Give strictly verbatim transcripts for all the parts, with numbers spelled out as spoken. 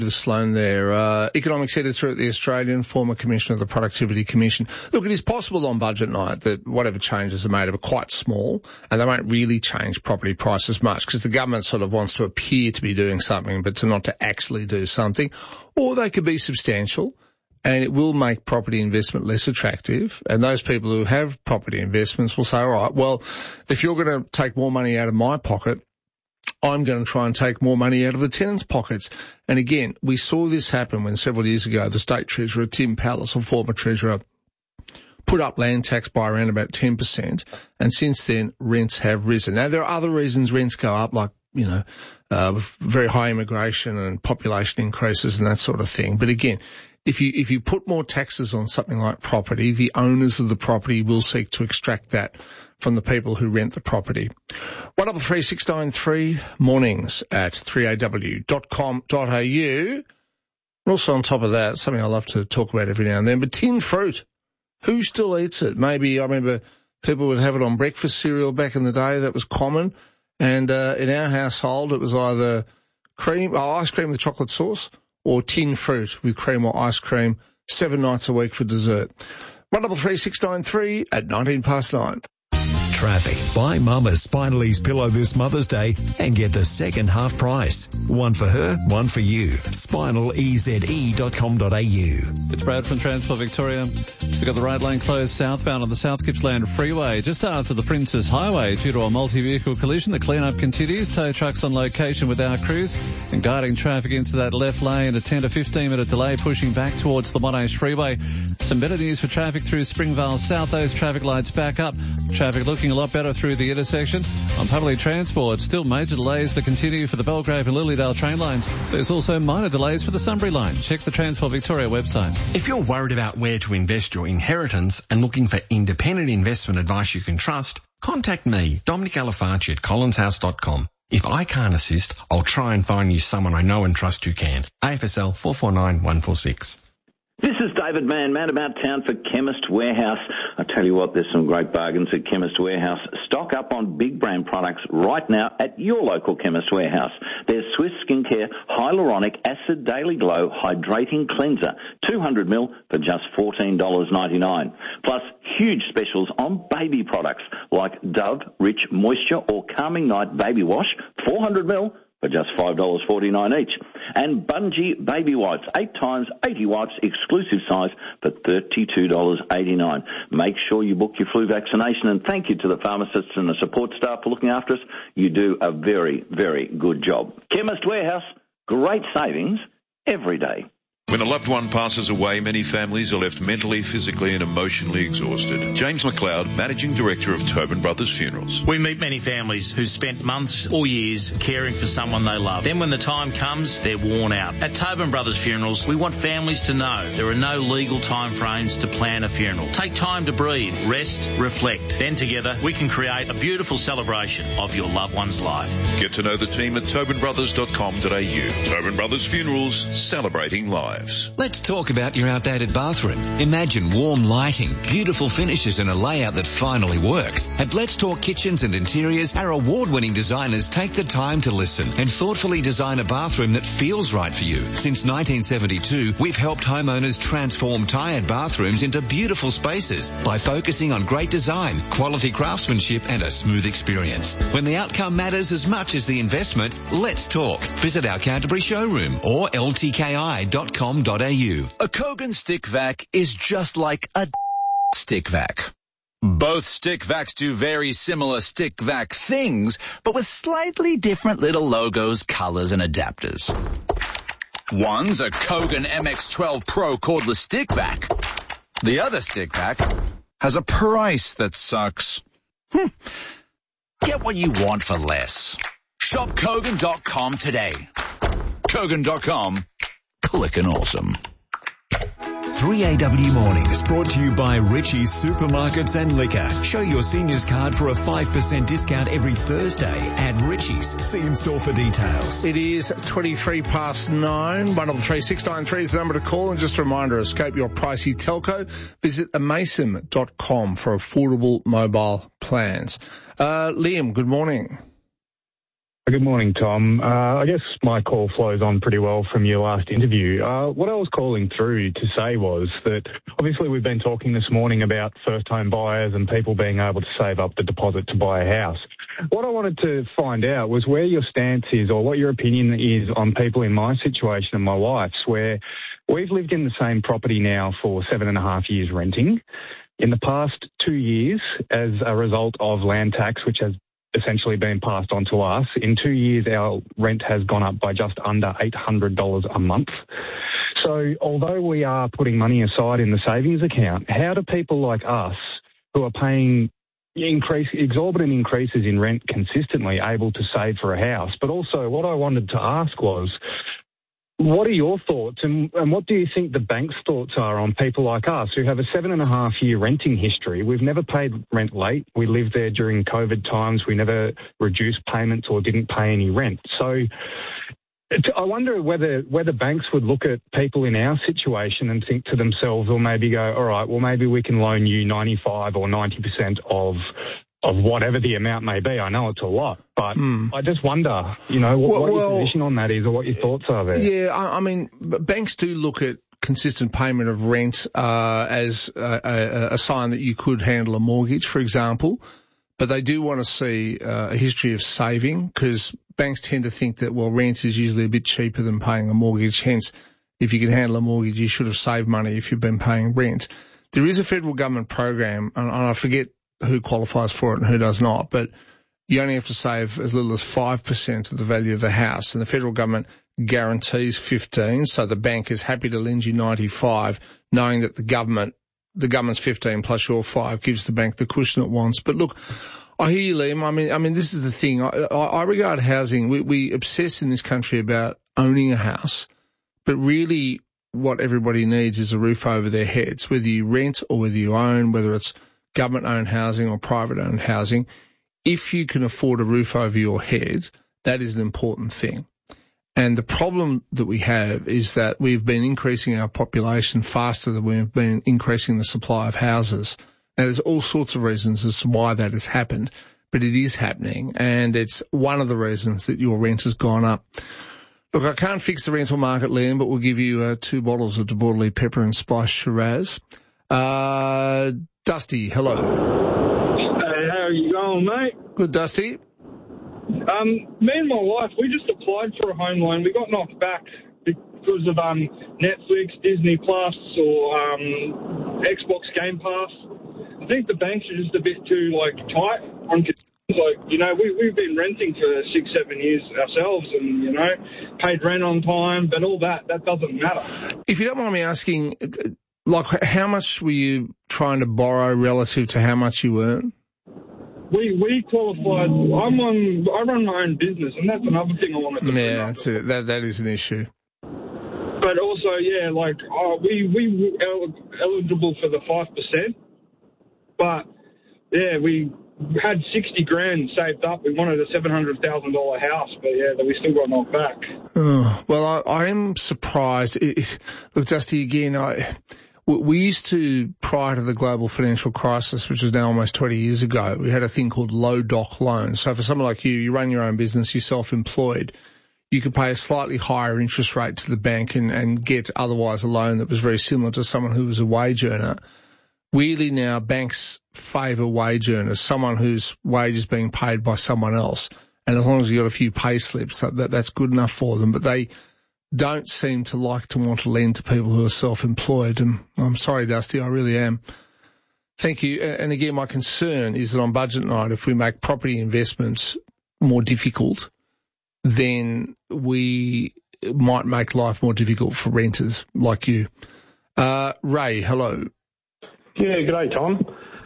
Sloan there, uh, economics editor at The Australian, former commissioner of the Productivity Commission. Look, it is possible on budget night that whatever changes are made are quite small and they won't really change property prices much because the government sort of wants to appear to be doing something but to not to actually do something. Or they could be substantial and it will make property investment less attractive. And those people who have property investments will say, all right, well, if you're going to take more money out of my pocket, I'm going to try and take more money out of the tenants' pockets. And again, we saw this happen when several years ago the State Treasurer, Tim Pallas, a former Treasurer, put up land tax by around about ten percent. And since then, rents have risen. Now, there are other reasons rents go up, like, you know, uh, very high immigration and population increases and that sort of thing. But again, if you, if you put more taxes on something like property, the owners of the property will seek to extract that from the people who rent the property. one double three six nine three mornings at three a w dot com dot a u. And also on top of that, something I love to talk about every now and then, but tin fruit. Who still eats it? Maybe I remember people would have it on breakfast cereal back in the day. That was common. And uh, in our household, it was either cream, oh, ice cream with chocolate sauce or tin fruit with cream or ice cream seven nights a week for dessert. one double three six nine three at nineteen past nine. Traffic. Buy Mama Spinally's pillow this Mother's Day and get the second half price. One for her, one for you. spinal e z e dot com dot a u. It's Brad from Transport Victoria. We've got the right lane closed southbound on the South Gippsland Freeway just after the Princess Highway due to a multi-vehicle collision. The clean-up continues. Tow trucks on location with our crews and guiding traffic into that left lane. A ten to fifteen minute delay pushing back towards the Monash Freeway. Some better news for traffic through Springvale South. Those traffic lights back up. Traffic looking a lot better through the intersection. On public transport, still major delays that continue for the Belgrave and Lilydale train lines. There's also minor delays for the Sunbury line. Check the Transport Victoria website. If you're worried about where to invest your inheritance and looking for independent investment advice you can trust, contact me, Dominic Alafarci at collins house dot com. If I can't assist, I'll try and find you someone I know and trust who can. A F S L four four nine one four six. This is David Mann, man about town for Chemist Warehouse. I tell you what, there's some great bargains at Chemist Warehouse. Stock up on big brand products right now at your local Chemist Warehouse. There's Swiss Skincare Hyaluronic Acid Daily Glow Hydrating Cleanser, two hundred mil for just fourteen dollars ninety-nine. Plus huge specials on baby products like Dove Rich Moisture or Calming Night Baby Wash, four hundred mil for just five dollars forty-nine each. And Bungie Baby Wipes, eight times eighty wipes, exclusive size for thirty-two dollars eighty-nine. Make sure you book your flu vaccination, and thank you to the pharmacists and the support staff for looking after us. You do a very, very good job. Chemist Warehouse, great savings every day. When a loved one passes away, many families are left mentally, physically and emotionally exhausted. James McLeod, Managing Director of Tobin Brothers Funerals. We meet many families who spent months or years caring for someone they love. Then when the time comes, they're worn out. At Tobin Brothers Funerals, we want families to know there are no legal time frames to plan a funeral. Take time to breathe, rest, reflect. Then together, we can create a beautiful celebration of your loved one's life. Get to know the team at tobin brothers dot com dot a u. Tobin Brothers Funerals, celebrating lives. Let's talk about your outdated bathroom. Imagine warm lighting, beautiful finishes and a layout that finally works. At Let's Talk Kitchens and Interiors, our award-winning designers take the time to listen and thoughtfully design a bathroom that feels right for you. Since nineteen seventy-two, we've helped homeowners transform tired bathrooms into beautiful spaces by focusing on great design, quality craftsmanship and a smooth experience. When the outcome matters as much as the investment, let's talk. Visit our Canterbury showroom or l t k i dot com dot a u. A Kogan stick vac is just like a stick vac. Both stick vacs do very similar stick vac things, but with slightly different little logos, colors, and adapters. One's a Kogan M X twelve Pro cordless stick vac. The other stick vac has a price that sucks. Hm. Get what you want for less. Shop Kogan dot com today. Kogan dot com. Clickin' awesome. three A W Mornings, brought to you by Richie's Supermarkets and Liquor. Show your seniors card for a five percent discount every Thursday at Richie's. See in store for details. It is twenty-three past nine. one double three six nine three is the number to call. And just a reminder, escape your pricey telco. Visit amasim dot com for affordable mobile plans. Uh, Liam, good morning. Good morning, Tom. Uh, I guess my call flows on pretty well from your last interview. Uh, what I was calling through to say was that obviously we've been talking this morning about first-home buyers and people being able to save up the deposit to buy a house. What I wanted to find out was where your stance is or what your opinion is on people in my situation and my wife's, where we've lived in the same property now for seven and a half years renting. In the past two years, as a result of land tax, which has essentially been passed on to us, in two years our rent has gone up by just under eight hundred dollars a month. So although we are putting money aside in the savings account, how do people like us who are paying increase, exorbitant increases in rent consistently able to save for a house? But also what I wanted to ask was, what are your thoughts and, and what do you think the bank's thoughts are on people like us who have a seven and a half year renting history? We've never paid rent late. We lived there during COVID times. We never reduced payments or didn't pay any rent. So I wonder whether whether banks would look at people in our situation and think to themselves, or maybe go, all right, well, maybe we can loan you ninety-five or ninety percent of of whatever the amount may be. I know it's a lot, but mm. I just wonder, you know, what, well, what your well, position on that is or what your thoughts are there. Yeah, I, I mean, banks do look at consistent payment of rent uh, as a, a, a sign that you could handle a mortgage, for example, but they do want to see uh, a history of saving, because banks tend to think that, well, rent is usually a bit cheaper than paying a mortgage, hence if you can handle a mortgage, you should have saved money if you've been paying rent. There is a federal government program, and, and I forget who qualifies for it and who does not, but you only have to save as little as five percent of the value of the house, and the federal government guarantees fifteen, so the bank is happy to lend you ninety-five, knowing that the government, the government's fifteen plus your five gives the bank the cushion it wants. But look, I hear you, Liam. I mean, I mean, this is the thing. I, I, I regard housing, we, we obsess in this country about owning a house, but really what everybody needs is a roof over their heads, whether you rent or whether you own, whether it's government-owned housing or private-owned housing. If you can afford a roof over your head, that is an important thing. And the problem that we have is that we've been increasing our population faster than we've been increasing the supply of houses. Now, there's all sorts of reasons as to why that has happened, but it is happening, and it's one of the reasons that your rent has gone up. Look, I can't fix the rental market, Liam, but we'll give you uh, two bottles of De Bordeley Pepper and Spice Shiraz. Uh, Dusty, hello. Hey, how are you going, mate? Good, Dusty. Um, me and my wife, we just applied for a home loan. We got knocked back because of um, Netflix, Disney Plus, or um, Xbox Game Pass. I think the banks are just a bit too like tight on. Like, you know, we, we've been renting for six, seven years ourselves and, you know, paid rent on time, but all that, that doesn't matter. If you don't mind me asking, like, how much were you trying to borrow relative to how much you earn? We we qualified. I'm on. I run my own business, and that's another thing I wanted to. Yeah, that's it. That that is an issue. But also, yeah, like uh, we we were eligible for the five percent, but yeah, we had sixty grand saved up. We wanted a seven hundred thousand dollar house, but yeah, we still got knocked back. Oh, well, I, I am surprised. It, it, look, Dusty, again, I. We used to, prior to the global financial crisis, which is now almost twenty years ago, we had a thing called low doc loans. So for someone like you, you run your own business, you're self-employed, you could pay a slightly higher interest rate to the bank and, and get otherwise a loan that was very similar to someone who was a wage earner. Weirdly now, banks favour wage earners, someone whose wage is being paid by someone else. And as long as you've got a few pay slips, that, that, that's good enough for them. But they don't seem to like to want to lend to people who are self-employed. And I'm sorry, Dusty, I really am. Thank you. And again, my concern is that on budget night, if we make property investments more difficult, then we might make life more difficult for renters like you. Uh, Ray, hello. Yeah, g'day, Tom.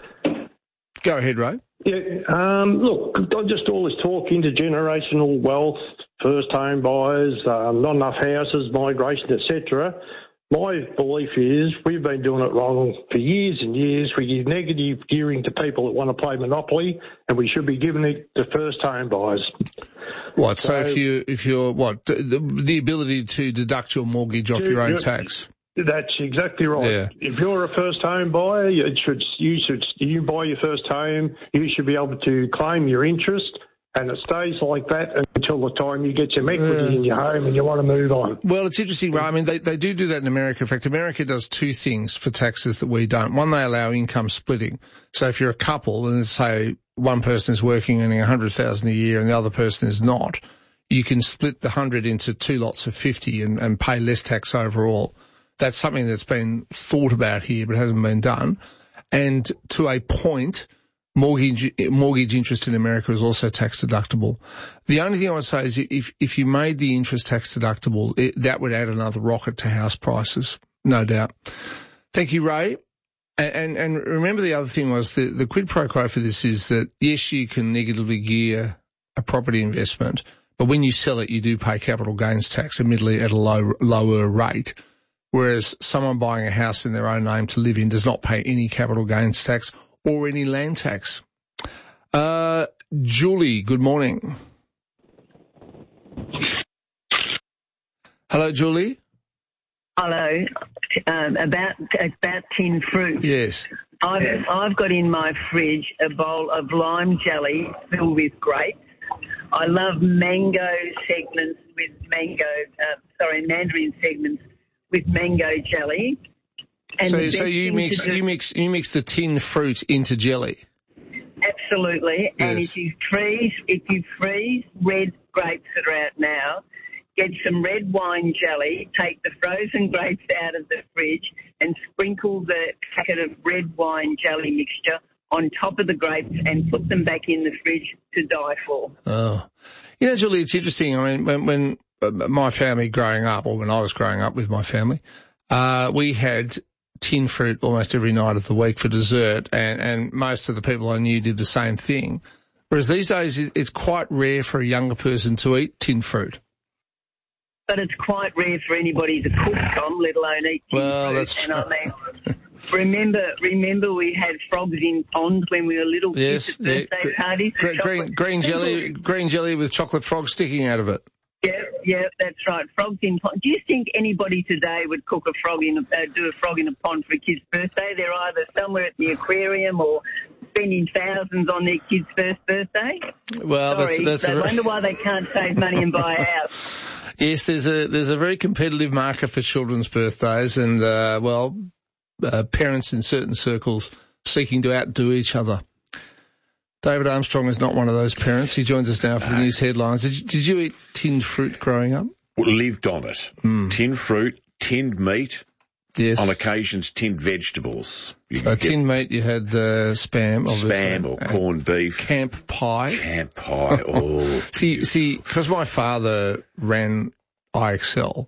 Go ahead, Ray. Yeah, um, look, just all this talk, intergenerational wealth, first home buyers, um, not enough houses, migration, et cetera. My belief is we've been doing it wrong for years and years. We give negative gearing to people that want to play Monopoly, and we should be giving it to first home buyers. What? So, so if you if you're what the, the ability to deduct your mortgage off your own tax. That's exactly right. Yeah. If you're a first home buyer, it should you should you buy your first home, you should be able to claim your interest and it stays like that until the time you get some equity uh, in your home and you want to move on. Well, it's interesting, right? I mean, they, they do do that in America. In fact, America does two things for taxes that we don't. One, they allow income splitting. So if you're a couple and say one person is working earning one hundred thousand dollars a year and the other person is not, you can split the one hundred into two lots of fifty and, and pay less tax overall. That's something that's been thought about here but hasn't been done. And to a point, Mortgage, mortgage interest in America is also tax deductible. The only thing I would say is if, if you made the interest tax deductible, it, that would add another rocket to house prices, no doubt. Thank you, Ray. And, and, and remember the other thing was the, the quid pro quo for this is that yes, you can negatively gear a property investment, but when you sell it, you do pay capital gains tax, admittedly at a low, lower rate. Whereas someone buying a house in their own name to live in does not pay any capital gains tax or any land tax. Uh, Julie, good morning. Hello, Julie. Hello. Um, about about tin fruit. Yes. I've, I've got in my fridge a bowl of lime jelly filled with grapes. I love mango segments with mango, uh, sorry, mandarin segments with mango jelly. And so, so you mix, do, you mix, you mix the tin fruit into jelly. Absolutely. Yes. And if you freeze, if you freeze red grapes that are out now, get some red wine jelly, take the frozen grapes out of the fridge and sprinkle the packet of red wine jelly mixture on top of the grapes and put them back in the fridge to die for. Oh. You know, Julie, it's interesting. I mean, when, when uh, my family growing up, or when I was growing up with my family, uh, we had tin fruit almost every night of the week for dessert, and, and most of the people I knew did the same thing. Whereas these days, it's quite rare for a younger person to eat tin fruit. But it's quite rare for anybody to cook, Tom, let alone eat tin well, fruit. That's true. And I mean, remember, remember we had frogs in ponds when we were little yes, kids at birthday yeah. parties. Green, green, green jelly, green jelly with chocolate frogs sticking out of it. Yeah, yeah, that's right. Frogs in pond. Do you think anybody today would cook a frog in, a, uh, do a frog in a pond for a kid's birthday? They're either somewhere at the aquarium or spending thousands on their kid's first birthday. Well, Sorry, that's, that's I a... wonder why they can't save money and buy a house. Yes, there's a there's a very competitive market for children's birthdays, and uh, well, uh, parents in certain circles seeking to outdo each other. David Armstrong is not one of those parents. He joins us now for the news headlines. Did you, did you eat tinned fruit growing up? Lived on it. Mm. Tinned fruit, tinned meat. Yes. On occasions, tinned vegetables. So tinned meat, you had uh, spam, obviously. Spam or corned beef. Camp pie. Camp pie, oh. see, see, because my father ran I X L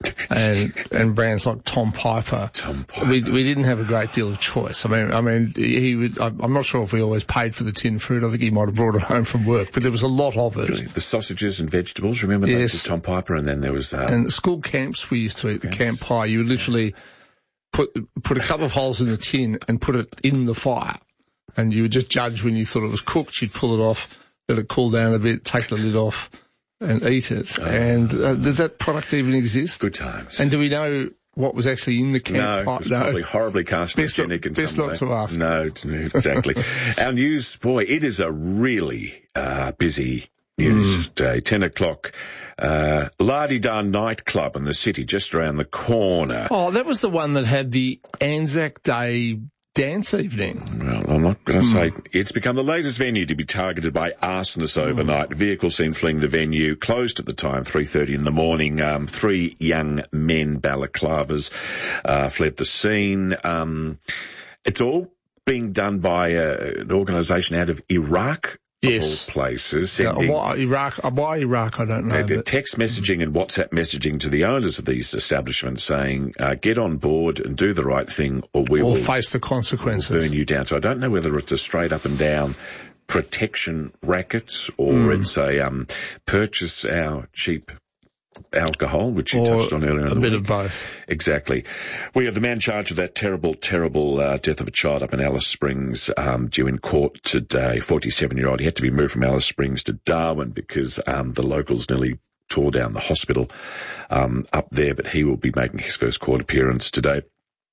and and brands like Tom Piper, Tom Piper. we we didn't have a great deal of choice. I mean, I mean, he would. I'm not sure if we always paid for the tin fruit. I think he might have brought it home from work, but there was a lot of it. Really? The sausages and vegetables, remember yes. those? Tom Piper, and then there was uh, and school camps we used to eat the camp pie. You would literally put put a couple of holes in the tin and put it in the fire, and you would just judge when you thought it was cooked. You'd pull it off, let it cool down a bit, take the lid off, and eat it. Oh. And uh, does that product even exist? Good times. And do we know what was actually in the camp no, pie? It was no, probably horribly carcinogenic in best some not way. to ask. No, exactly. Our news, boy, it is a really uh, busy news mm. day. Ten o'clock. Uh, La-di-da nightclub in the city, just around the corner. Oh, that was the one that had the Anzac Day dance evening. Well, I'm not going to mm. say it's become the latest venue to be targeted by arsonists overnight. Mm. Vehicles seen fleeing the venue, closed at the time, three thirty in the morning. Um, three young men, balaclavas, uh, fled the scene. Um, it's all being done by uh, an organisation out of Iraq. Yes. All places. Sending, yeah, why Iraq? Why Iraq? I don't know. Uh, text messaging and WhatsApp messaging to the owners of these establishments saying, uh, get on board and do the right thing or we or will face the consequences. Burn you down. So I don't know whether it's a straight up and down protection racket or mm. it's a um, purchase our cheap alcohol, which you or touched on earlier in a the bit week. of both. Exactly. We have the man charged of that terrible, terrible uh, death of a child up in Alice Springs, um, due in court today. forty-seven-year-old. He had to be moved from Alice Springs to Darwin because um, the locals nearly tore down the hospital um, up there, but he will be making his first court appearance today.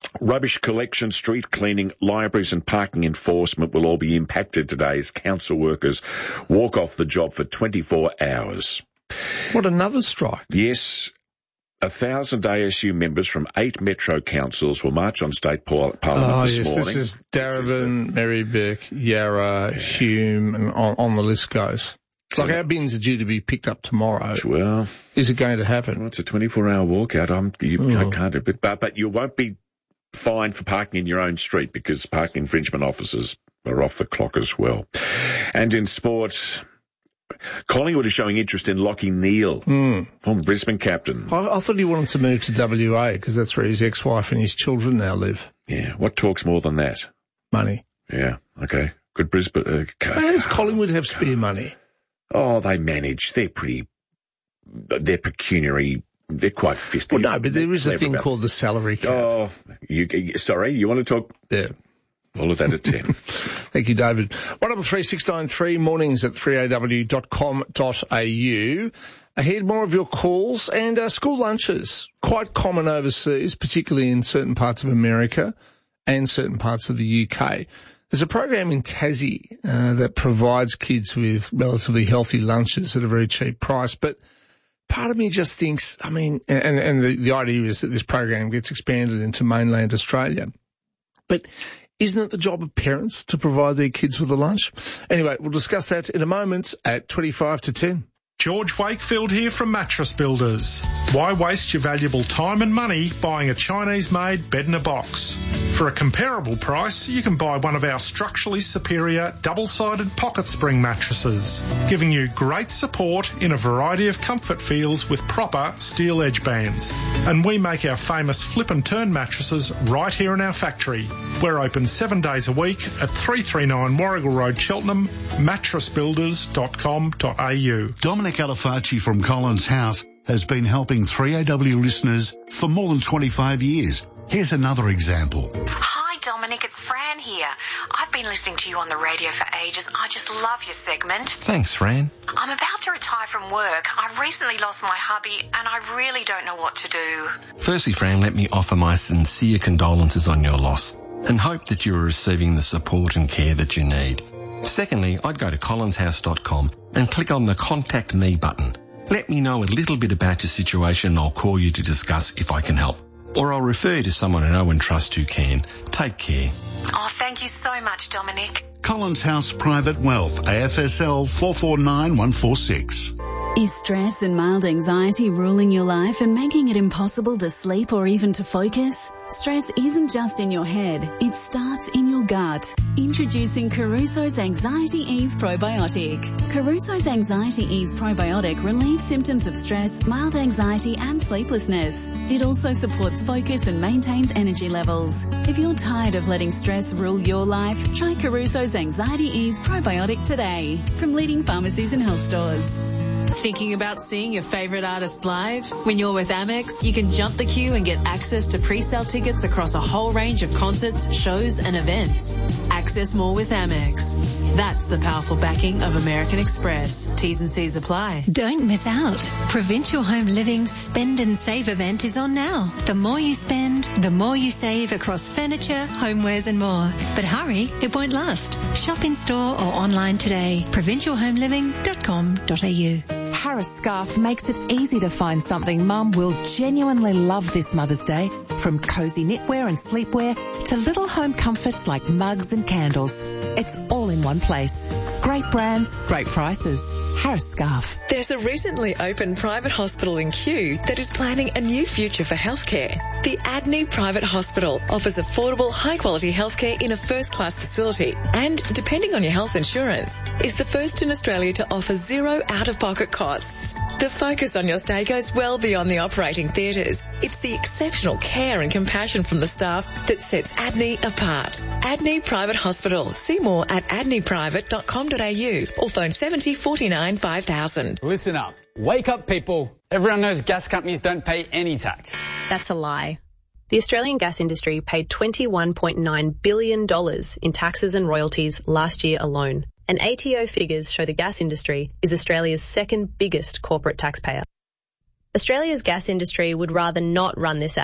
Rubbish collection, street cleaning, libraries and parking enforcement will all be impacted today as council workers walk off the job for twenty-four hours. What, another strike? Yes. A thousand A S U members from eight metro councils will march on state par- parliament oh, this yes, morning. This is Darebin, Marybeck, Yarra, Hume, and on, on the list goes. Like our bins are due to be picked up tomorrow. Well, is it going to happen? Well, it's a twenty-four hour walkout. I'm, you, oh. I can't, but, but, but you won't be fined for parking in your own street because parking infringement officers are off the clock as well. And in sport, Collingwood is showing interest in Lachie Neale, mm. former Brisbane captain. I, I thought he wanted to move to W A because that's where his ex-wife and his children now live. Yeah, what talks more than that? Money. Yeah, okay. Good Brisbane. Uh, How does Collingwood have spare money? Oh, they manage. They're pretty, they're pecuniary. They're quite fisty. Well, no, but there is a thing called the salary cap. Oh, you, sorry, you want to talk? Yeah. All of that at ten. Thank you, David. one double three six nine three, mornings at three a w dot com dot a u. Ahead, more of your calls and uh, school lunches. Quite common overseas, particularly in certain parts of America and certain parts of the U K. There's a program in Tassie uh, that provides kids with relatively healthy lunches at a very cheap price, but part of me just thinks, I mean, and, and the, the idea is that this program gets expanded into mainland Australia. But isn't it the job of parents to provide their kids with a lunch? Anyway, we'll discuss that in a moment at twenty-five to ten. George Wakefield here from Mattress Builders. Why waste your valuable time and money buying a Chinese-made bed in a box? For a comparable price, you can buy one of our structurally superior double-sided pocket spring mattresses, giving you great support in a variety of comfort feels with proper steel edge bands. And we make our famous flip and turn mattresses right here in our factory. We're open seven days a week at three thirty-nine Warrigal Road, Cheltenham, mattress builders dot com dot a u. Dominic Alafaci from Collins House has been helping three A W listeners for more than twenty-five years. Here's another example. Hi, Dominic. It's Fran here. I've been listening to you on the radio for ages. I just love your segment. Thanks, Fran. I'm about to retire from work. I've recently lost my hubby and I really don't know what to do. Firstly, Fran, let me offer my sincere condolences on your loss and hope that you are receiving the support and care that you need. Secondly, I'd go to collins house dot com and click on the Contact Me button. Let me know a little bit about your situation and I'll call you to discuss if I can help. Or I'll refer you to someone I know and trust who can. Take care. Oh, thank you so much, Dominic. Collins House Private Wealth, A F S L four four nine one four six. Is stress and mild anxiety ruling your life and making it impossible to sleep or even to focus? Stress isn't just in your head, it starts in your gut. Introducing Caruso's Anxiety Ease Probiotic. Caruso's Anxiety Ease Probiotic relieves symptoms of stress, mild anxiety and sleeplessness. It also supports focus and maintains energy levels. If you're tired of letting stress rule your life, try Caruso's Anxiety Ease Probiotic today from leading pharmacies and health stores. Thinking about seeing your favourite artist live? When you're with Amex, you can jump the queue and get access to pre-sale tickets across a whole range of concerts, shows and events. Access more with Amex. That's the powerful backing of American Express. T's and C's apply. Don't miss out. Provincial Home Living's Spend and Save event is on now. The more you spend, the more you save across furniture, homewares and more. But hurry, it won't last. Shop in store or online today. provincial home living dot com dot a u. Harris Scarf makes it easy to find something Mum will genuinely love this Mother's Day. From cosy knitwear and sleepwear to little home comforts like mugs and candles. It's all in one place. Great brands, great prices. Harris Scarf. There's a recently opened private hospital in Kew that is planning a new future for healthcare. The Adney Private Hospital offers affordable, high-quality healthcare in a first-class facility and, depending on your health insurance, is the first in Australia to offer zero out-of-pocket costs. The focus on your stay goes well beyond the operating theatres. It's the exceptional care and compassion from the staff that sets Adney apart. Adney Private Hospital. See more at adney private dot com dot a u or phone seventy forty-nine five thousand. Listen up. Wake up, people. Everyone knows gas companies don't pay any tax. That's a lie. The Australian gas industry paid twenty-one point nine billion dollars in taxes and royalties last year alone. And A T O figures show the gas industry is Australia's second biggest corporate taxpayer. Australia's gas industry would rather not run this ad.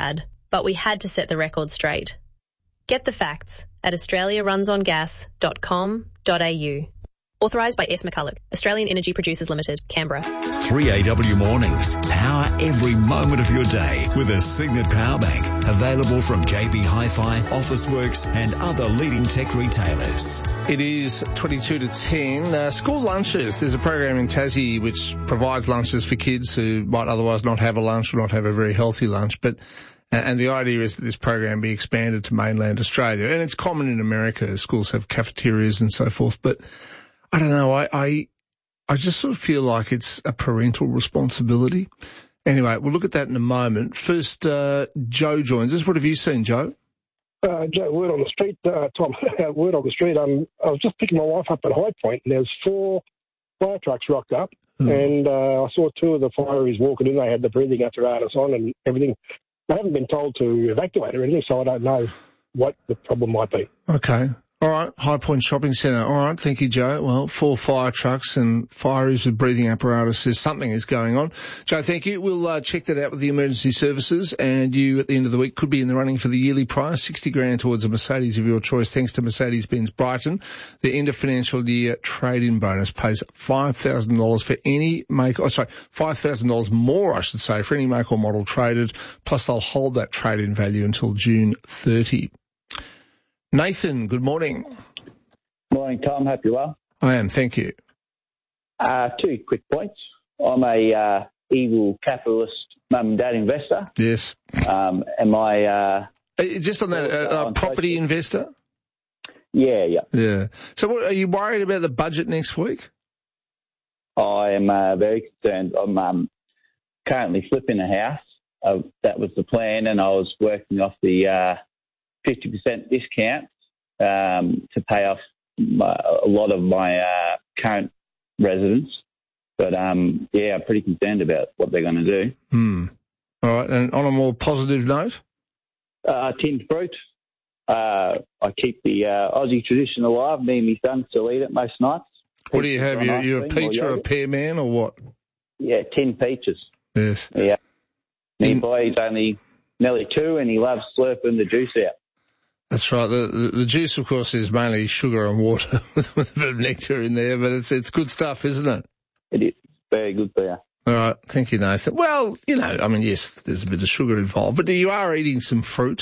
but we had to set the record straight. Get the facts at australia runs on gas dot com dot a u. Authorised by S. McCulloch, Australian Energy Producers Limited, Canberra. three A W Mornings. Power every moment of your day with a Signet Power Bank. Available from J B Hi-Fi, Officeworks and other leading tech retailers. It is twenty-two to ten. Uh, school lunches. There's a program in Tassie which provides lunches for kids who might otherwise not have a lunch or not have a very healthy lunch. But And the idea is that this program be expanded to mainland Australia. And it's common in America. Schools have cafeterias and so forth. But I don't know, I, I, I just sort of feel like it's a parental responsibility. Anyway, we'll look at that in a moment. First, uh, Joe joins us. What have you seen, Joe? Uh, Joe, word on the street, uh, Tom, word on the street. Um, I was just picking my wife up at High Point, and there's four fire trucks rocked up, mm. and uh, I saw two of the fireys walking in. They had the breathing apparatus on and everything. They haven't been told to evacuate or anything, so I don't know what the problem might be. Okay. All right, High Point Shopping Centre. All right, thank you, Joe. Well, four fire trucks and fireys with breathing apparatuses. Something is going on. Joe, thank you. We'll uh, check that out with the emergency services, and you, at the end of the week, could be in the running for the yearly prize, sixty grand towards a Mercedes of your choice, thanks to Mercedes-Benz Brighton. The end of financial year trade-in bonus pays five thousand dollars for any make, oh, sorry, five thousand dollars more, I should say, for any make or model traded, plus they'll hold that trade-in value until June thirtieth. Nathan, good morning. Morning, Tom. Hope you're well. I am, thank you. Uh, two quick points. I'm a uh, evil capitalist mum and dad investor. Yes. Um, and my... Uh, Just on that, uh, uh, property investor? Yeah, yeah. Yeah. So what, are you worried about the budget next week? I am uh, very concerned. I'm um, currently flipping a house. Uh, that was the plan, and I was working off the... Uh, fifty percent discount um, to pay off my, a lot of my uh, current residents. But, um, yeah, I'm pretty concerned about what they're going to do. Hmm. All right, and on a more positive note? Uh, tinned fruit. Uh, I keep the uh, Aussie tradition alive. Me and my son still eat it most nights. What do you have? You, you a peach or, or a pear man or what? Yeah, tinned peaches. Yes. Yeah. Me boy, he's only nearly two, and he loves slurping the juice out. That's right. The, the the juice, of course, is mainly sugar and water with, with a bit of nectar in there, but it's it's good stuff, isn't it? It is. Very good for you. All right. Thank you, Nathan. Well, you know, I mean, yes, there's a bit of sugar involved, but you are eating some fruit.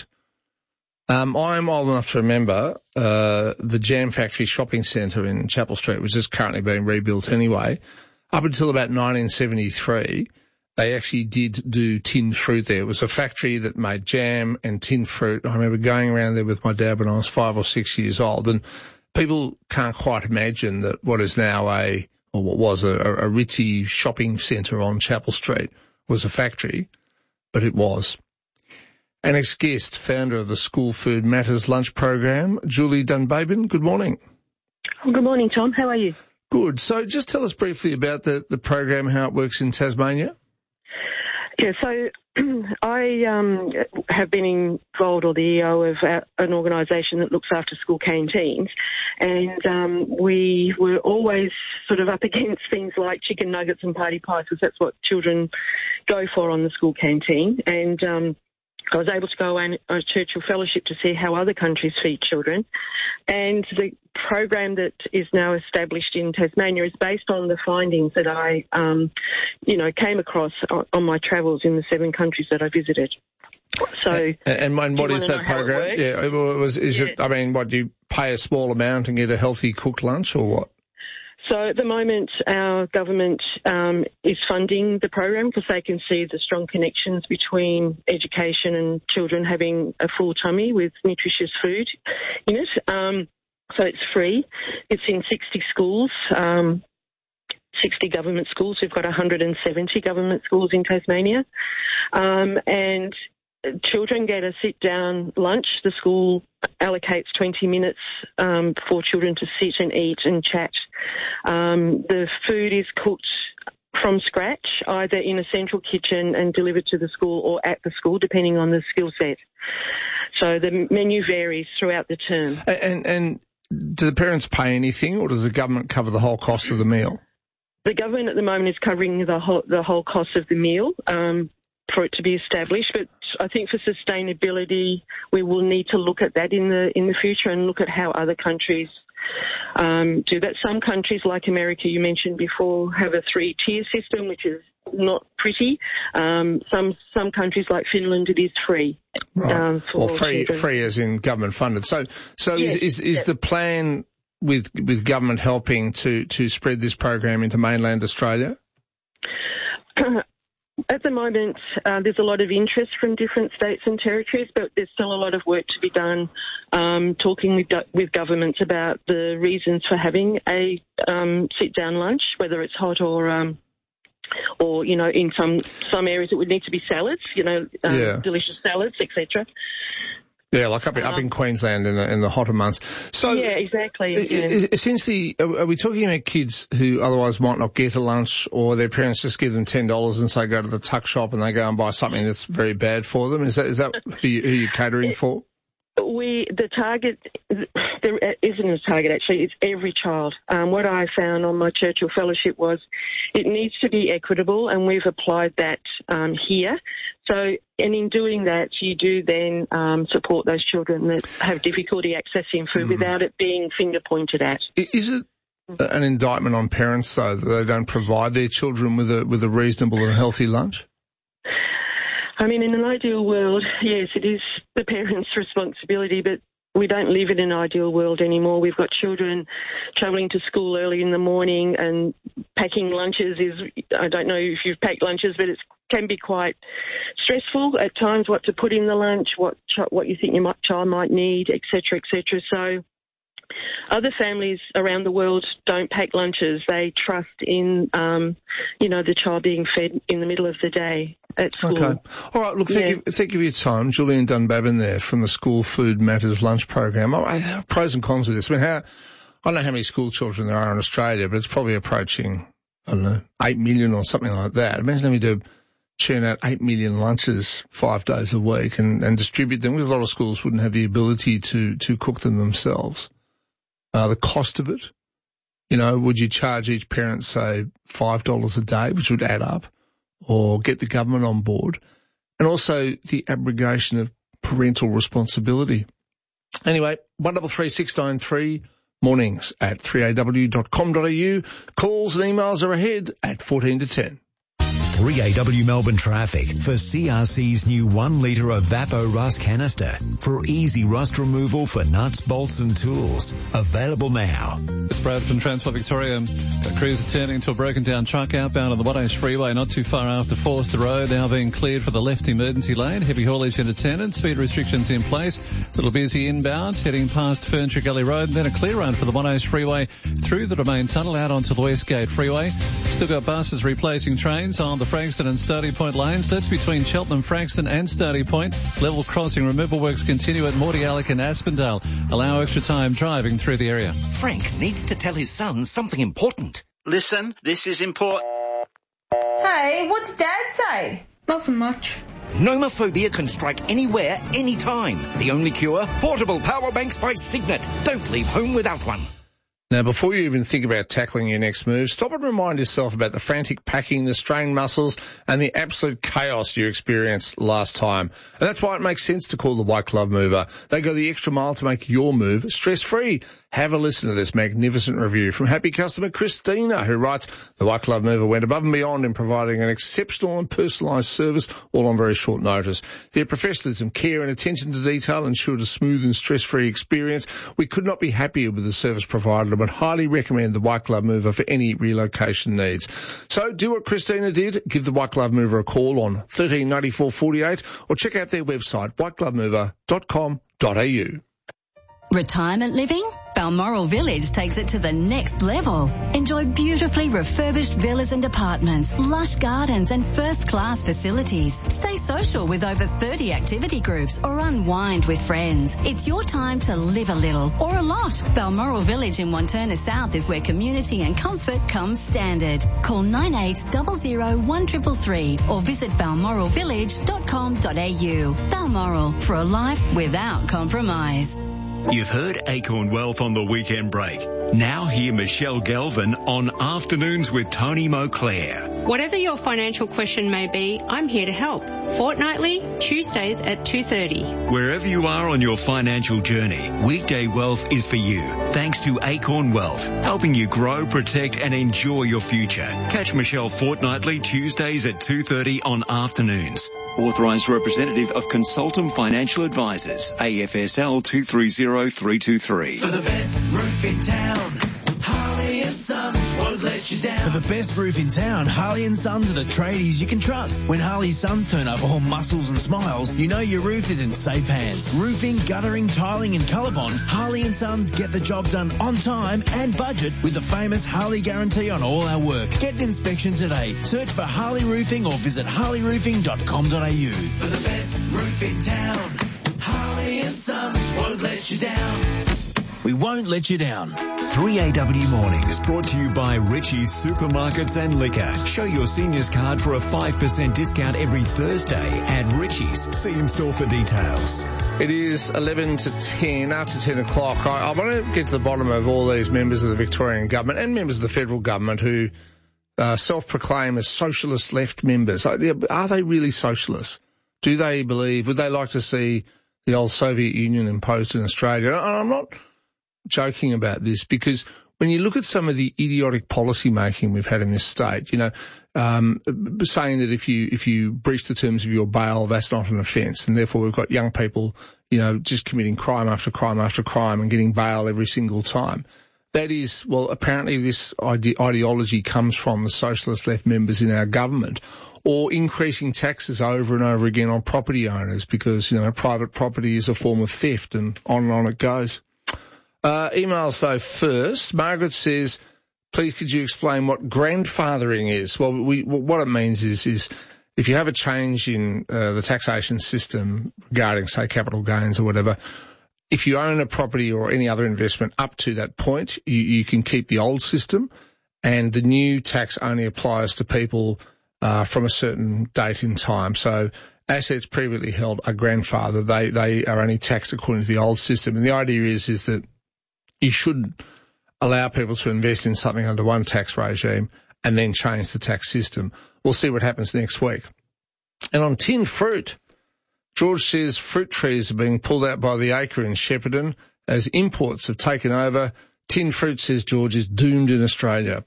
Um, I'm old enough to remember uh the Jam Factory shopping centre in Chapel Street, which is currently being rebuilt anyway. Up until about nineteen seventy-three, they actually did do tinned fruit there. It was a factory that made jam and tinned fruit. I remember going around there with my dad when I was five or six years old, and people can't quite imagine that what is now a, or what was a, a ritzy shopping centre on Chapel Street was a factory, but it was. Our next guest, founder of the School Food Matters lunch program, Julie Dunbabin. Good morning. Good morning, Tom. How are you? Good. So just tell us briefly about the, the program, how it works in Tasmania. Yeah, so I um, have been involved, or the E O of an organisation that looks after school canteens, and um, we were always sort of up against things like chicken nuggets and party pies, because that's what children go for on the school canteen. And um, I was able to go on a Churchill Fellowship to see how other countries feed children. And the program that is now established in Tasmania is based on the findings that I, um, you know, came across on, on my travels in the seven countries that I visited. So, and, and what is that program? Yeah, it was, is yeah. it? I mean, what, do you pay a small amount and get a healthy cooked lunch, or what? So at the moment, our government um, is funding the program because they can see the strong connections between education and children having a full tummy with nutritious food in it. Um, so it's free. It's in sixty schools, um, sixty government schools. We've got one hundred seventy government schools in Tasmania. Um, and children get a sit-down lunch. The school allocates twenty minutes um, for children to sit and eat and chat. Um, the food is cooked from scratch, either in a central kitchen and delivered to the school or at the school, depending on the skill set. So the menu varies throughout the term. And, and do the parents pay anything, or does the government cover the whole cost of the meal? The government at the moment is covering the whole, the whole cost of the meal. Um, for it to be established, but I think for sustainability, we will need to look at that in the in the future and look at how other countries um, do that. Some countries, like America, you mentioned before, have a three-tier system, which is not pretty. Um, some some countries like Finland, it is free. Right. Um, for well, free children. free as in government funded. So so Yes, is is, is yes. the plan with with government helping to to spread this program into mainland Australia? At the moment, uh, there's a lot of interest from different states and territories, but there's still a lot of work to be done um, talking with, with governments about the reasons for having a um, sit-down lunch, whether it's hot or, um, or you know, in some, some areas it would need to be salads, you know, um, Yeah. delicious salads, et cetera. Yeah, like up, in- up in Queensland in the in the hotter months. So yeah, exactly. e- yeah. e- essentially, are are we talking about kids who otherwise might not get a lunch, or their parents just give them ten dollars and say go to the tuck shop and they go and buy something that's very bad for them? Is that is that who, you, who you're catering for? We the target there isn't a target actually. It's every child. Um, what I found on my Churchill Fellowship was it needs to be equitable, and we've applied that um, here. So, and in doing that, you do then um, support those children that have difficulty accessing food Mm. without it being finger pointed at. I- Is it an indictment on parents though that they don't provide their children with a with a reasonable and healthy lunch? I mean, in an ideal world, yes, it is the parents' responsibility, but we don't live in an ideal world anymore. We've got children travelling to school early in the morning, and packing lunches is, I don't know if you've packed lunches, but it can be quite stressful at times, what to put in the lunch, what ch- what you think your might, child might need, et cetera, et cetera. So other families around the world don't pack lunches. They trust in, um, you know, the child being fed in the middle of the day at school. Okay. All right. Look, thank Yeah. you, thank you for your time. Julian Dunbabin there from the School Food Matters Lunch Program. Oh, I, pros and cons with this. I mean, how, I don't know how many school children there are in Australia, but it's probably approaching, I don't know, eight million or something like that. Imagine having to churn out eight million lunches five days a week and, and distribute them, because a lot of schools wouldn't have the ability to, to cook them themselves. Uh, the cost of it, you know, would you charge each parent, say, five dollars a day, which would add up, or get the government on board? And also the abrogation of parental responsibility. Anyway, one double three six nine three, mornings at three a w dot com dot a u. Calls and emails are ahead at fourteen to ten. three A W Melbourne traffic for C R C's new one litre Evapo Rust canister for easy rust removal for nuts, bolts and tools. Available now. It's Brad from Transport Victoria. A crews are turning into a broken down truck outbound on the Monash Freeway not too far after Forster Road, now being cleared for the left emergency lane. Heavy haulage in attendance, speed restrictions in place. A little busy inbound, heading past Furniture Gully Road, and then a clear run for the Monash Freeway through the Domain Tunnel out onto the Westgate Freeway. Still got buses replacing trains on the Frankston and Stony Point lanes. That's between Cheltenham, Frankston and Stony Point. Level crossing removal works continue at Mordialloc and Aspendale. Allow extra time driving through the area. Frank needs to tell his son something important. Listen, this is important. Hey, what's Dad say? Nothing much. Nomophobia can strike anywhere, anytime. The only cure? Portable power banks by Signet. Don't leave home without one. Now, before you even think about tackling your next move, stop and remind yourself about the frantic packing, the strained muscles, and the absolute chaos you experienced last time. And that's why it makes sense to call the White Glove Mover. They go the extra mile to make your move stress-free. Have a listen to this magnificent review from happy customer Christina, who writes, the White Glove Mover went above and beyond in providing an exceptional and personalised service, all on very short notice. Their professionalism, care and attention to detail ensured a smooth and stress-free experience. We could not be happier with the service provided, but highly recommend the White Glove Mover for any relocation needs. So do what Christina did. Give the White Glove Mover a call on thirteen ninety-four forty-eight or check out their website, white glove mover dot com dot a u. Retirement living? Balmoral Village takes it to the next level. Enjoy beautifully refurbished villas and apartments, lush gardens and first-class facilities. Stay social with over thirty activity groups or unwind with friends. It's your time to live a little or a lot. Balmoral Village in Wantirna South is where community and comfort comes standard. Call nine eight zero zero one three three three or visit balmoral village dot com dot a u. Balmoral, for a life without compromise. You've heard Acorn Wealth on the weekend break. Now hear Michelle Galvin on Afternoons with Tony Moclair. Whatever your financial question may be, I'm here to help. Fortnightly, Tuesdays at two thirty. Wherever you are on your financial journey, Weekday Wealth is for you. Thanks to Acorn Wealth, helping you grow, protect and enjoy your future. Catch Michelle fortnightly Tuesdays at two thirty on afternoons. Authorised representative of Consultum Financial Advisors, A F S L two three zero three two three. For the best roof in town, Harley and Sons won't let you down. For the best roof in town, Harley and Sons are the tradies you can trust. When Harley Sons turn up all muscles and smiles, you know your roof is in safe hands. Roofing, guttering, tiling and Colorbond, Harley and Sons get the job done on time and budget with the famous Harley guarantee on all our work. Get an inspection today. Search for Harley Roofing or visit harley roofing dot com dot a u. For the best roof in town, Harley and Sons won't let you down. We won't let you down. three A W Mornings brought to you by Richie's Supermarkets and Liquor. Show your seniors card for a five percent discount every Thursday at Richie's. See in store for details. It is eleven to ten, after ten o'clock. I, I want to get to the bottom of all these members of the Victorian government and members of the federal government who uh, self-proclaim as socialist left members. Are they, are they really socialists? Do they believe, would they like to see the old Soviet Union imposed in Australia? And I'm not joking about this because when you look at some of the idiotic policy making we've had in this state, you know, um, saying that if you, if you breach the terms of your bail, that's not an offence. And therefore we've got young people, you know, just committing crime after crime after crime and getting bail every single time. That is, well, apparently this ide- ideology comes from the socialist left members in our government, or increasing taxes over and over again on property owners because, you know, private property is a form of theft, and on and on it goes. Uh, emails though first. Margaret says, please could you explain what grandfathering is? Well, we, what it means is, is if you have a change in uh, the taxation system regarding, say, capital gains or whatever, if you own a property or any other investment up to that point, you, you can keep the old system, and the new tax only applies to people uh, from a certain date in time. So assets previously held are grandfathered. They they are only taxed according to the old system. And the idea is is that you shouldn't allow people to invest in something under one tax regime and then change the tax system. We'll see what happens next week. And on tinned fruit, George says fruit trees are being pulled out by the acre in Shepparton as imports have taken over. Tinned fruit, says George, is doomed in Australia.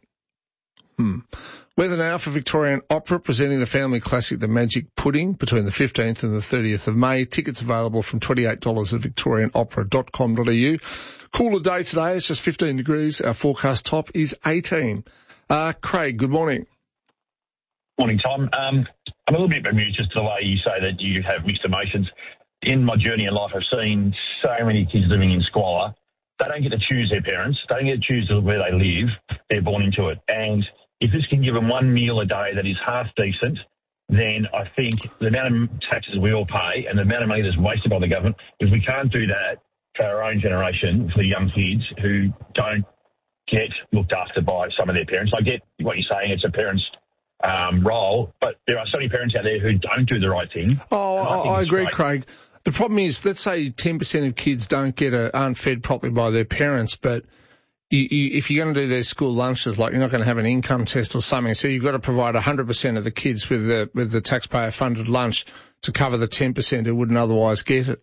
Hmm. Weather now for Victorian Opera, presenting the family classic The Magic Pudding between the fifteenth and the thirtieth of May. Tickets available from twenty-eight dollars at victorian opera dot com dot a u. Cooler day today. It's just fifteen degrees. Our forecast top is eighteen. Uh, Craig, good morning. Morning, Tom. Um, I'm a little bit bemused just the way you say that you have mixed emotions. In my journey in life, I've seen so many kids living in squalor. They don't get to choose their parents. They don't get to choose where they live. They're born into it. And if this can give them one meal a day that is half decent, then I think the amount of taxes we all pay and the amount of money that's wasted by the government, if we can't do that for our own generation, for the young kids who don't get looked after by some of their parents. I get what you're saying. It's a parent's um, role, but there are so many parents out there who don't do the right thing. Oh, I, I agree, great. Craig. The problem is, let's say ten percent of kids don't get a, aren't fed properly by their parents, but you, you, if you're going to do their school lunches, like you're not going to have an income test or something, so you've got to provide one hundred percent of the kids with the, with the taxpayer-funded lunch to cover the ten percent who wouldn't otherwise get it.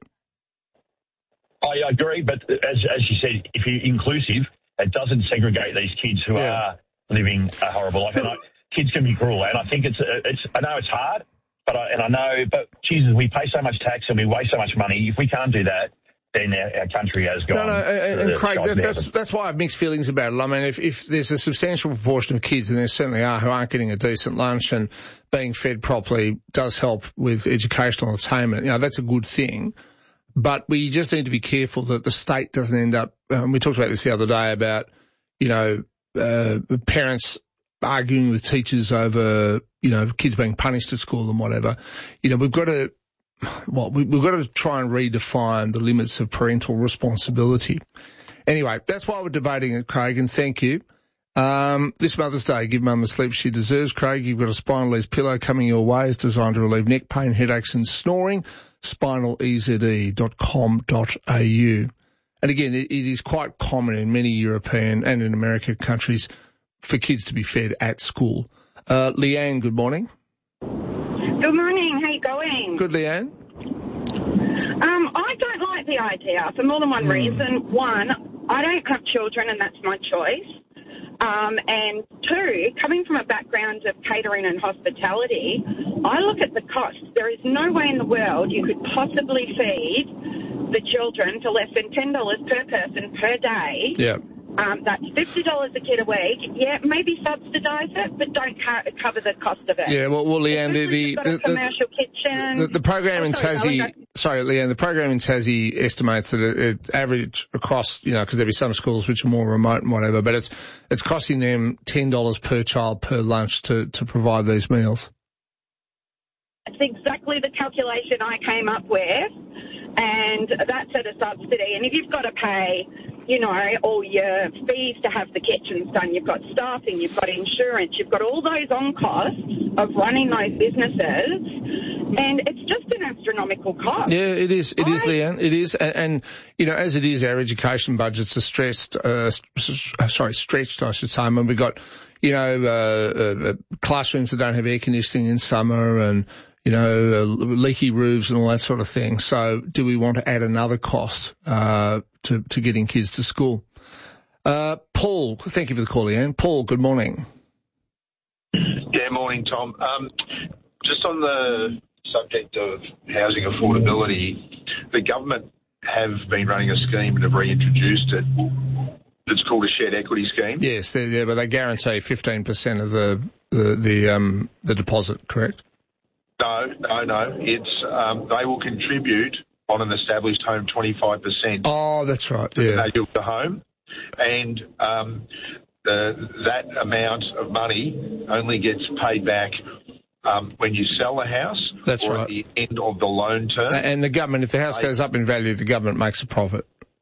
I agree, but as as you said, if you're inclusive, it doesn't segregate these kids who yeah. are living a horrible life. And I, kids can be cruel, and I think it's it's. I know it's hard, but I, and I know, but Jesus, we pay so much tax and we waste so much money. If we can't do that, then our, our country has gone. No, no, and, and Craig, that, that's down. that's why I have mixed feelings about it. I mean, if if there's a substantial proportion of kids, and there certainly are, who aren't getting a decent lunch and being fed properly does help with educational attainment, you know, that's a good thing. But we just need to be careful that the state doesn't end up, um, we talked about this the other day about, you know, uh, parents arguing with teachers over, you know, kids being punished at school and whatever. You know, we've got to, well, we, we've got to try and redefine the limits of parental responsibility. Anyway, that's why we're debating it, Craig, and thank you. Um, this Mother's Day, give Mum the sleep she deserves, Craig. You've got a Spinal Ease pillow coming your way. It's designed to relieve neck pain, headaches and snoring. spinal e z e dot com dot a u. And again, it, it is quite common in many European and in American countries for kids to be fed at school. Uh, Leanne, good morning. Good morning. How you going? Good, Leanne. Um, I don't like the idea for more than one Mm. reason. One, I don't have children, and that's my choice. Um, and two, coming from a background of catering and hospitality, I look at the cost. There is no way in the world you could possibly feed the children for less than ten dollars per person per day. Yeah. Um, that's fifty dollars a kid a week. Yeah, maybe subsidise it, but don't ca- cover the cost of it. Yeah, well, well Leanne, the, the, You've got a the, commercial kitchen. the, the program Oh, in sorry, Tassie, I'll go- sorry, Leanne, the program in Tassie estimates that it, it average across, you know, because there'll be some schools which are more remote and whatever, but it's it's costing them ten dollars per child per lunch to, to provide these meals. It's exactly the calculation I came up with, and that's at a subsidy. And if you've got to pay, you know, all your fees to have the kitchens done, you've got staffing, you've got insurance, you've got all those on costs of running those businesses, and it's just an astronomical cost. Yeah, it is. It is, Leanne. It is. And, and, you know, as it is, our education budgets are stressed, uh, sorry, stretched, I should say. I mean, we've got, you know, uh, uh, classrooms that don't have air conditioning in summer and, you know, uh, leaky roofs and all that sort of thing. So do we want to add another cost, uh, to, to getting kids to school? Uh, Paul, thank you for the call, Leanne. Paul, good morning. Yeah, morning, Tom. Um, just on the subject of housing affordability, the government have been running a scheme and have reintroduced it. It's called a shared equity scheme. Yes, they, yeah, but they guarantee fifteen percent of the, the, the, um, the deposit, correct? No, no, no. It's, um, they will contribute on an established home twenty-five percent. Oh, that's right. To Yeah. the value of the home. And, um, the, that amount of money only gets paid back um, when you sell the house. That's or right. at the end of the loan term. And the government, if the house goes up in value, the government makes a profit.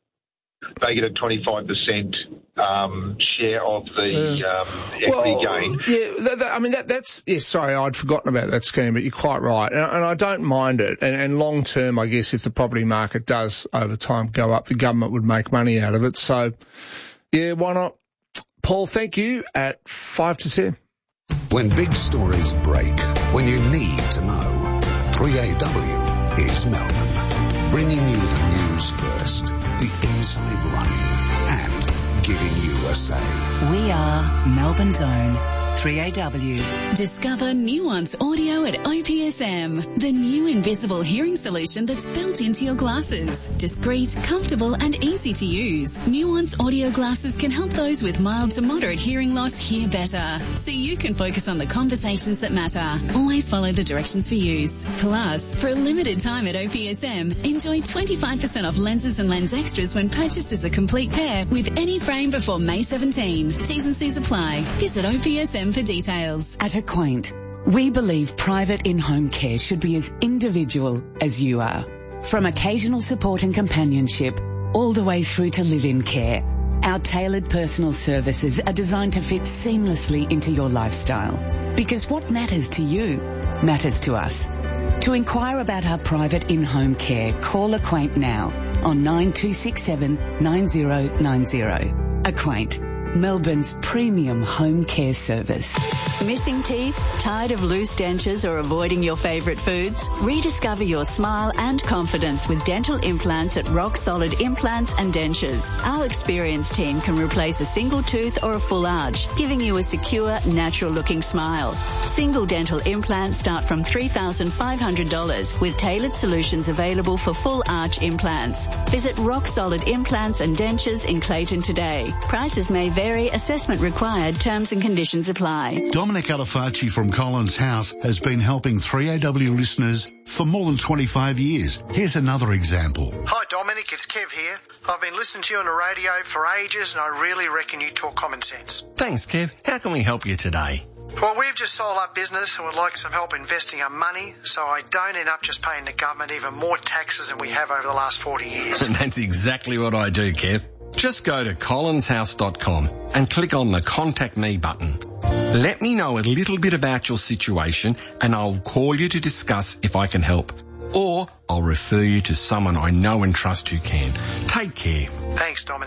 They get a twenty-five percent um, share of the Yeah. um, equity Well, gain. Yeah, that, that, I mean, that, that's, yes, sorry, I'd forgotten about that scheme, but you're quite right. And, and I don't mind it. And, and long term, I guess, if the property market does over time go up, the government would make money out of it. So, yeah, why not? Paul, thank you at five to ten. When big stories break, when you need to know, three A W is Melbourne, bringing you the news first, the inside running, and giving you a say. We are Melbourne's own three A W. Discover Nuance Audio at O P S M, the new invisible hearing solution that's built into your glasses. Discreet, comfortable and easy to use. Nuance Audio glasses can help those with mild to moderate hearing loss hear better, so you can focus on the conversations that matter. Always follow the directions for use. Plus, for a limited time at O P S M, enjoy twenty-five percent off lenses and lens extras when purchased as a complete pair with any frame before May seventeenth. T's and C's apply. Visit O P S M for details. At Acquaint, we believe private in-home care should be as individual as you are. From occasional support and companionship, all the way through to live-in care, our tailored personal services are designed to fit seamlessly into your lifestyle. Because what matters to you matters to us. To inquire about our private in-home care, call Acquaint now on nine two six seven nine zero nine zero. Acquaint, Melbourne's premium home care service. Missing teeth? Tired of loose dentures or avoiding your favourite foods? Rediscover your smile and confidence with dental implants at Rock Solid Implants and Dentures. Our experienced team can replace a single tooth or a full arch, giving you a secure, natural-looking smile. Single dental implants start from three thousand five hundred dollars with tailored solutions available for full arch implants. Visit Rock Solid Implants and Dentures in Clayton today. Prices may vary. Assessment required. Terms and conditions apply. Dominic Alifacci from Collins House has been helping three A W listeners for more than twenty-five years. Here's another example. Hi Dominic, it's Kev here. I've been listening to you on the radio for ages and I really reckon you talk common sense. Thanks, Kev. How can we help you today? Well, we've just sold our business and would like some help investing our money so I don't end up just paying the government even more taxes than we have over the last forty years. And that's exactly what I do, Kev. Just go to collins house dot com and click on the Contact Me button. Let me know a little bit about your situation and I'll call you to discuss if I can help. Or I'll refer you to someone I know and trust who can. Take care. Thanks, Dominic.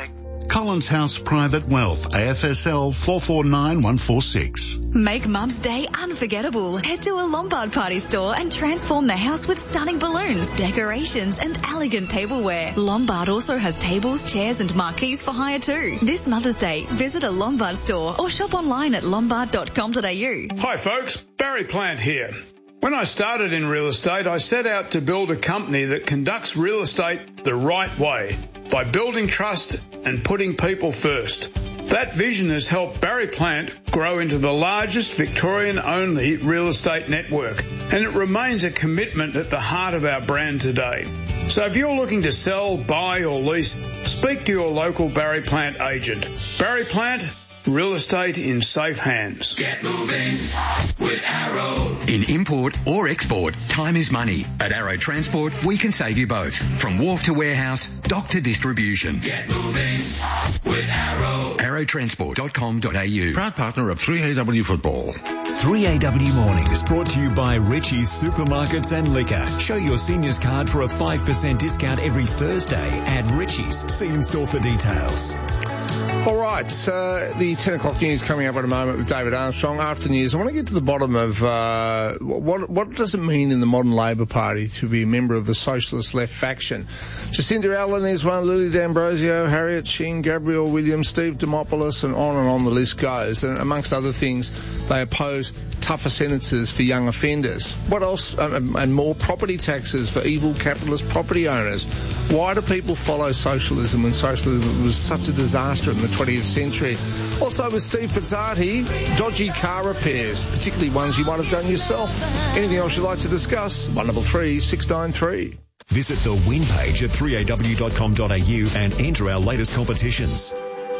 Collins House Private Wealth, A F S L four four nine one four six. Make Mum's Day unforgettable. Head to a Lombard Party store and transform the house with stunning balloons, decorations and elegant tableware. Lombard also has tables, chairs and marquees for hire too. This Mother's Day, visit a Lombard store or shop online at lombard dot com dot a u. Hi folks, Barry Plant here. When I started in real estate, I set out to build a company that conducts real estate the right way by building trust and putting people first. That vision has helped Barry Plant grow into the largest Victorian-only real estate network, and it remains a commitment at the heart of our brand today. So if you're looking to sell, buy or lease, speak to your local Barry Plant agent. Barry Plant, real estate in safe hands. Get moving with Arrow. In import or export, time is money. At Arrow Transport, we can save you both. From wharf to warehouse, dock to distribution. Get moving with Arrow. arrow transport dot com dot a u. Proud partner of three A W Football. three A W Mornings brought to you by Richie's Supermarkets and Liquor. Show your seniors card for a five percent discount every Thursday at Richie's. See in store for details. All right, uh, the ten o'clock news coming up in a moment with David Armstrong. After news, I want to get to the bottom of uh, what what does it mean in the modern Labor Party to be a member of the socialist left faction. Jacinda Allen is one, Lily D'Ambrosio, Harriet Shing, Gabrielle Williams, Steve Demopoulos, and on and on the list goes. And amongst other things, they oppose tougher sentences for young offenders. What else? Um, and more property taxes for evil capitalist property owners. Why do people follow socialism when socialism was such a disaster in the twentieth century? Also with Steve Pizzati, dodgy car repairs, particularly ones you might have done yourself. Anything else you'd like to discuss? one double three six nine three. Visit the win page at three a w dot com dot a u and enter our latest competitions.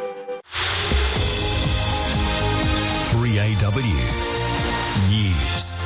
three A W News.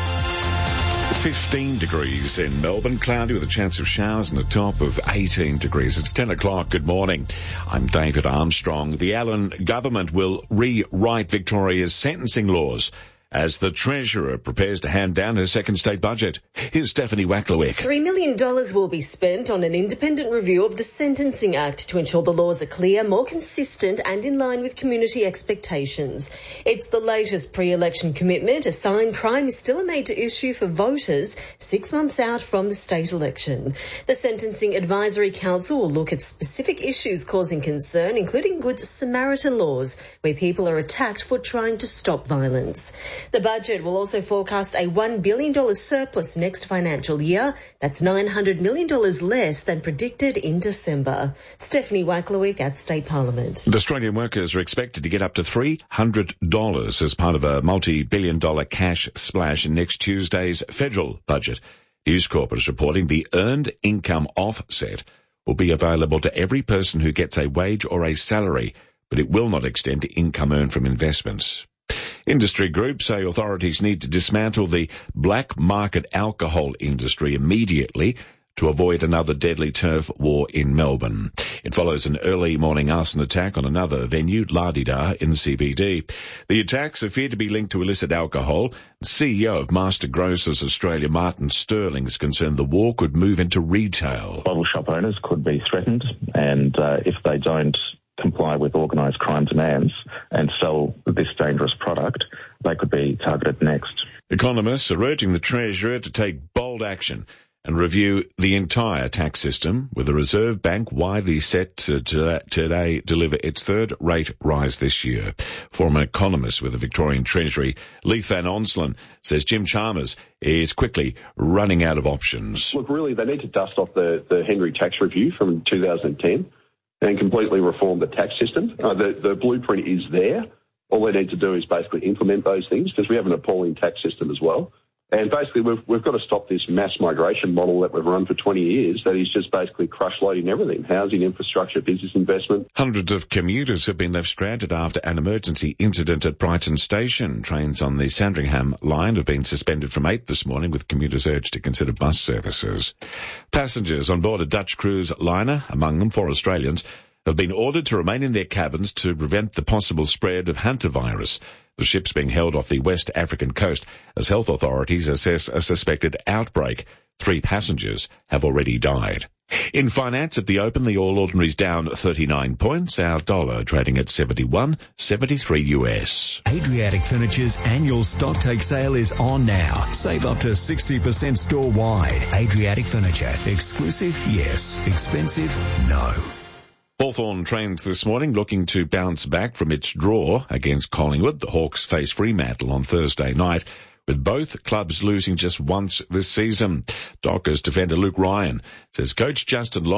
fifteen degrees in Melbourne, cloudy with a chance of showers and a top of eighteen degrees. It's ten o'clock. Good morning. I'm David Armstrong. The Allen government will rewrite Victoria's sentencing laws as the Treasurer prepares to hand down her second state budget. Here's Stephanie Wacklewick. Three million dollars will be spent on an independent review of the Sentencing Act to ensure the laws are clear, more consistent and in line with community expectations. It's the latest pre-election commitment. A signed crime is still a major issue for voters six months out from the state election. The Sentencing Advisory Council will look at specific issues causing concern, including Good Samaritan laws, where people are attacked for trying to stop violence. The budget will also forecast a one billion dollars surplus next financial year. That's nine hundred million dollars less than predicted in December. Stephanie Wacklewick at State Parliament. Australian workers are expected to get up to three hundred dollars as part of a multi-billion dollar cash splash in next Tuesday's federal budget. News Corp is reporting the earned income offset will be available to every person who gets a wage or a salary, but it will not extend to income earned from investments. Industry groups say authorities need to dismantle the black market alcohol industry immediately to avoid another deadly turf war in Melbourne. It follows an early morning arson attack on another venue, La Di Da, in the C B D. The attacks are feared to be linked to illicit alcohol. The C E O of Master Grocers Australia, Martin Sterling, is concerned the war could move into retail. Bottle shop owners could be threatened, and uh, if they don't comply with organised crime demands and sell this dangerous product, they could be targeted next. Economists are urging the Treasurer to take bold action and review the entire tax system, with the Reserve Bank widely set to today deliver its third rate rise this year. Former economist with the Victorian Treasury, Leith Van Onselen, says Jim Chalmers is quickly running out of options. Look, really, they need to dust off the, the Henry tax review from two thousand ten. And completely reform the tax system. Uh, the, the blueprint is there. All they need to do is basically implement those things, because we have an appalling tax system as well. And basically, we've, we've got to stop this mass migration model that we've run for twenty years that is just basically crush-loading everything: housing, infrastructure, business investment. Hundreds of commuters have been left stranded after an emergency incident at Brighton Station. Trains on the Sandringham line have been suspended from eight this morning, with commuters urged to consider bus services. Passengers on board a Dutch cruise liner, among them four Australians, have been ordered to remain in their cabins to prevent the possible spread of hantavirus. The ship's being held off the West African coast as health authorities assess a suspected outbreak. Three passengers have already died. In finance at the Open, the All Ordinary's down thirty-nine points. Our dollar trading at seventy-one seventy-three U S. Adriatic Furniture's annual stock take sale is on now. Save up to sixty percent store-wide. Adriatic Furniture. Exclusive? Yes. Expensive? No. Hawthorn trains this morning looking to bounce back from its draw against Collingwood. The Hawks face Fremantle on Thursday night, with both clubs losing just once this season. Dockers defender Luke Ryan says coach Justin Long